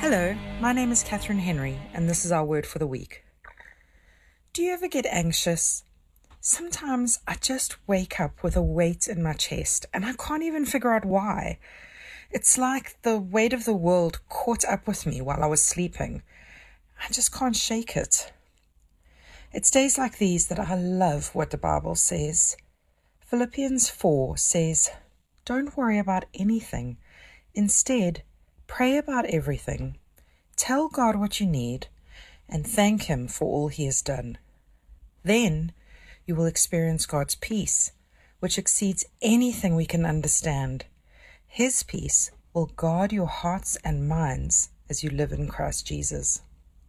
Hello, my name is Catherine Henry, and this is our word for the week. Do you ever get anxious? Sometimes I just wake up with a weight in my chest, and I can't even figure out why. It's like the weight of the world caught up with me while I was sleeping. I just can't shake it. It's days like these that I love what the Bible says. Philippians 4 says, "Don't worry about anything. Instead, pray about everything. Tell God what you need and thank Him for all He has done. Then you will experience God's peace, which exceeds anything we can understand. His peace will guard your hearts and minds as you live in Christ Jesus."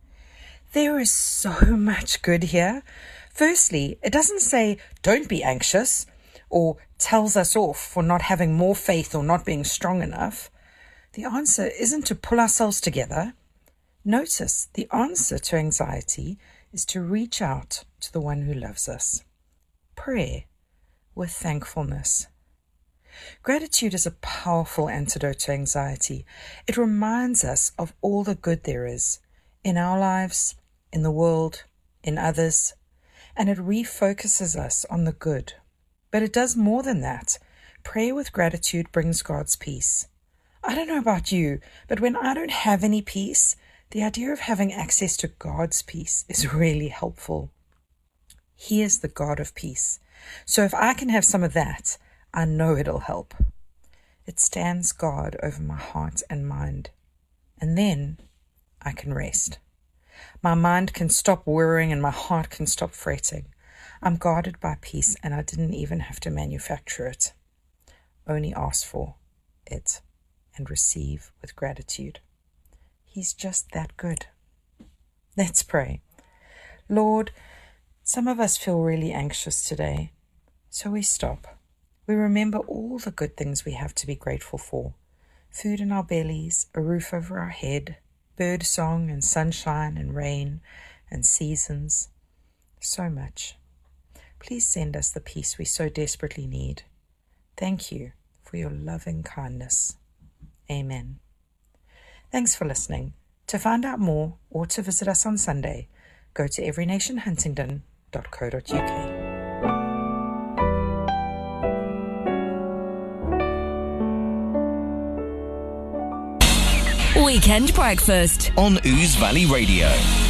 There is so much good here. Firstly, it doesn't say, don't be anxious, or tells us off for not having more faith or not being strong enough. The answer isn't to pull ourselves together. Notice the answer to anxiety is to reach out to the one who loves us. Prayer with thankfulness. Gratitude is a powerful antidote to anxiety. It reminds us of all the good there is in our lives, in the world, in others, and it refocuses us on the good. But it does more than that. Prayer with gratitude brings God's peace. I don't know about you, but when I don't have any peace, the idea of having access to God's peace is really helpful. He is the God of peace. So if I can have some of that, I know it'll help. It stands guard over my heart and mind. And then I can rest. My mind can stop worrying and my heart can stop fretting. I'm guarded by peace and I didn't even have to manufacture it. Only ask for it and receive with gratitude. He's just that good. Let's pray. Lord, some of us feel really anxious today, so we stop. We remember all the good things we have to be grateful for. Food in our bellies, a roof over our head, bird song and sunshine and rain and seasons. So much. Please send us the peace we so desperately need. Thank you for your loving kindness. Amen. Thanks for listening. To find out more or to visit us on Sunday, go to everynationhuntingdon.co.uk. Weekend Breakfast on Ouse Valley Radio.